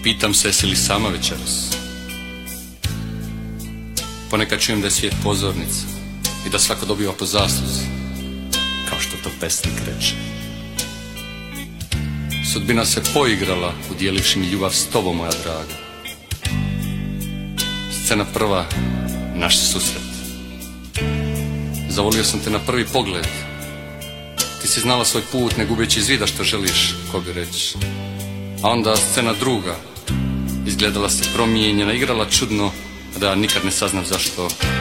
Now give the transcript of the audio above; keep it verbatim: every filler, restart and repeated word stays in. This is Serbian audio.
pitam se jesi li sama večeras. Ponekad čujem da je svijet pozornica i da svako dobiva po zasluzi, kao što to pesnik reče. Sudbina se poigrala udjelivši mi ljubav s tobom, moja draga. Scena prva, naš susret. Zavolio sam te na prvi pogled. Ti si znala svoj put, ne gubeći iz vida što želiš, ko bi reći. A onda scena druga. Izgledala se promijenjena, igrala čudno, da nikad ne saznam zašto